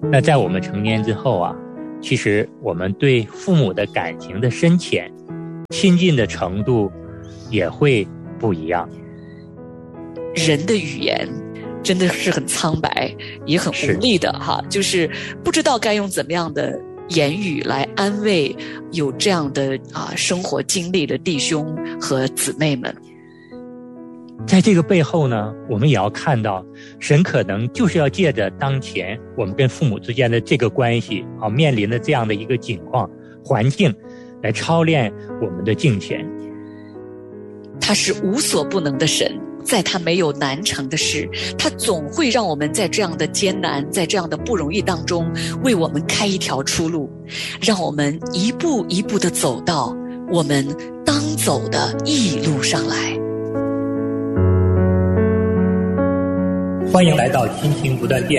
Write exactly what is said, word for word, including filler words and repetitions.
那在我们成年之后啊，其实我们对父母的感情的深浅、亲近的程度也会不一样。 人的语言真的是很苍白，也很无力的哈，就是不知道该用怎么样的言语来安慰有这样的啊生活经历的弟兄和姊妹们。 在这个背后呢，我们也要看到，神可能就是要借着当前我们跟父母之间的这个关系啊，面临的这样的一个境况环境，来操练我们的敬虔。 他是无所不能的神，在他没有难成的事，他总会让我们在这样的艰难，在这样的不容易当中，为我们开一条出路，让我们一步一步地走到我们当走的义路上来。 欢迎来到亲情不断电。